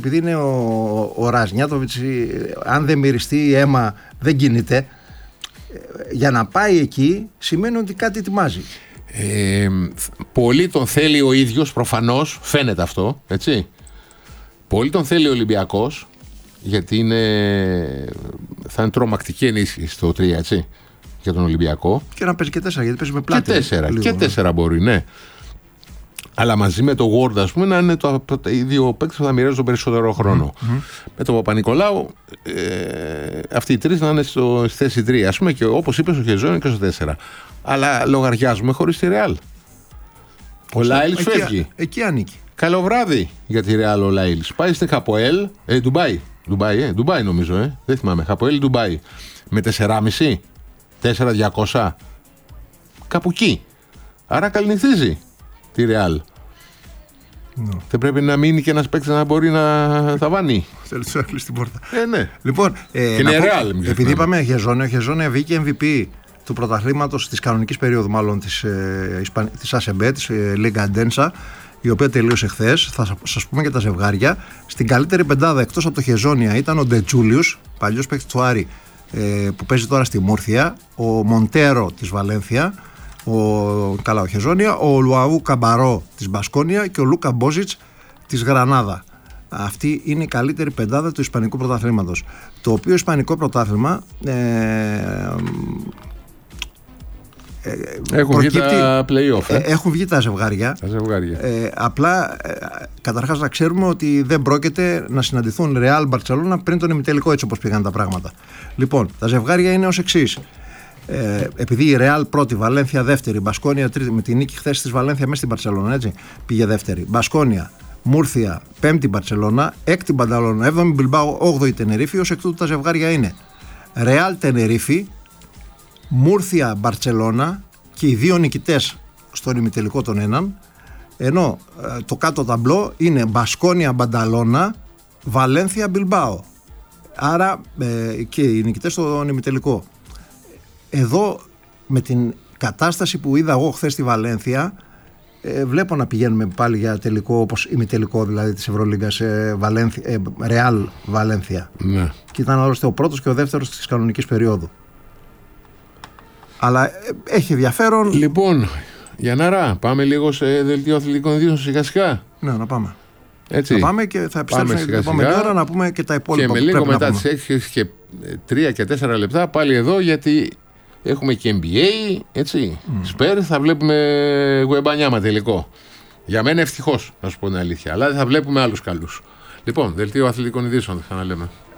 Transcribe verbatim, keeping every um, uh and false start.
επειδή είναι ο, ο Ραζνιάτοβιτς, αν δεν μυριστεί αίμα δεν κινείται. Για να πάει εκεί σημαίνει ότι κάτι ετοιμάζει. Ε, πολύ τον θέλει ο ίδιος, προφανώς, φαίνεται αυτό, έτσι. Πολύ τον θέλει ο Ολυμπιακός, γιατί είναι, θα είναι τρομακτική ενίσχυση στο τρία, έτσι, για τον Ολυμπιακό. Και να παίζει και τέσσερα, γιατί παίζει με πλάτη. Και τέσσερα, λίγο, και ναι. τέσσερα μπορεί, ναι. Αλλά μαζί με το Ward, ας πούμε, να είναι το, το, οι δύο παίκτες που θα μοιράζουν τον περισσότερο χρόνο. Mm-hmm. Με τον Παπα-Νικολάου, ε, αυτοί οι τρεις να είναι στο, στη θέση τρία, ας πούμε, και όπως είπες, ο Χεζόνι και στο τέσσερα. Αλλά λογαριάζουμε χωρίς τη Ρεάλ. Ο Λάιλς φεύγει. Εκεί ανήκει. Καλό βράδυ για τη Ρεάλ ο Λάιλς. Πάει στην Χαποέλ, ε, Ντουμπάι. Ντουμπάι, ε, Ντουμπάι νομίζω, ε. Δεν θυμάμαι. Χαποέλ, Ντουμπάι. Με τέσσερα κόμμα πέντε, τέσσερα χιλιάδες διακόσια. Κάπου εκεί. Άρα καληνυχτίζει τη Ρεάλ. No. Δεν πρέπει να μείνει και ένας παίκτης να μπορεί να τα βάνει. Θέλει να κλείσει την πόρτα. Ε, ναι. Λοιπόν, ε, και είναι Ρεάλ. Επειδή είπαμε Χεζόνι, ο Χεζόνι βγήκε εμ βι πι του πρωταθλήματος της κανονικής περίοδου, μάλλον της, ε, της ΑΣΕΜΠΕ, της ε, Λίγκα Ντένσα, η οποία τελείωσε χθες. Θα σας πούμε και τα ζευγάρια. Στην καλύτερη πεντάδα εκτός από το Χεζόνια ήταν ο Ντετσούλιους, παλιός παίκτης του Άρη, ε, που παίζει τώρα στη Μούρθια, ο Μοντέρο της Βαλένθια, ο, καλά ο Χεζόνια, ο Λουαού Καμπαρό της Μπασκόνια και ο Λούκα Μπόζιτς της Γρανάδα. Αυτή είναι η καλύτερη πεντάδα του Ισπανικού πρωταθλήματος. Το οποίο Ισπανικό πρωτάθλημα ε, ε, έχουν βγει τα play-off. Ε? Ε, έχουν βγει τα ζευγάρια. Τα ζευγάρια. Ε, απλά ε, καταρχάς να ξέρουμε ότι δεν πρόκειται να συναντηθούν Ρεάλ Μπαρτσελόνα πριν τον ημιτελικό, έτσι όπως πήγαν τα πράγματα. Λοιπόν, τα ζευγάρια είναι ως εξής. Ε, επειδή η Ρεάλ πρώτη, Βαλένθια δεύτερη, Μπασκόνια τρίτη, με τη νίκη χθες της Βαλένθια μέσα στην Μπαρτσελόνα, έτσι, πήγε δεύτερη. Μπασκόνια, Μούρθια, πέμπτη Μπαρτσελόνα, έκτη Μπανταλώνα, έβδομη Μπιλμπάο, όγδοη Τενερίφη. Ως εκ τούτου τα ζευγάρια είναι Ρεάλ Τενερίφη, Μούρθια Μπαρτσελόνα και οι δύο νικητές στον ημιτελικό τον έναν. Ενώ ε, το κάτω ταμπλό είναι Μπασκόνια Μπανταλώνα, Βαλένθια Μπιλμπάο. Άρα ε, και οι νικητές στον ημιτελικό. Εδώ με την κατάσταση που είδα εγώ χθες στη Βαλένθια, ε, βλέπω να πηγαίνουμε πάλι για τελικό, όπως ημιτελικό δηλαδή της Ευρωλίγκας, ε, ε, Ρεάλ Βαλένθια. Ναι. Και ήταν άλλωστε ο πρώτος και ο δεύτερος της κανονικής περίοδου. Αλλά ε, έχει ενδιαφέρον. Λοιπόν, Γιαννάρα, πάμε λίγο σε δελτίο αθλητικών ειδήσεων σιγά σιγά. Ναι, να πάμε. Έτσι. Να πάμε και θα επιστρέψουμε την επόμενη ώρα να πούμε και τα υπόλοιπα. Και με λίγο μετά τις έξι και τρία και τέσσερα λεπτά πάλι εδώ, γιατί έχουμε και N B A, έτσι. Mm. Σπέρ, θα βλέπουμε Γουεμπανιάμα τελικό. Για μένα ευτυχώς, να σου πω την αλήθεια. Αλλά δεν θα βλέπουμε άλλους καλούς. Λοιπόν, δελτίο αθλητικών ειδήσεων, θα ξαναλέμε.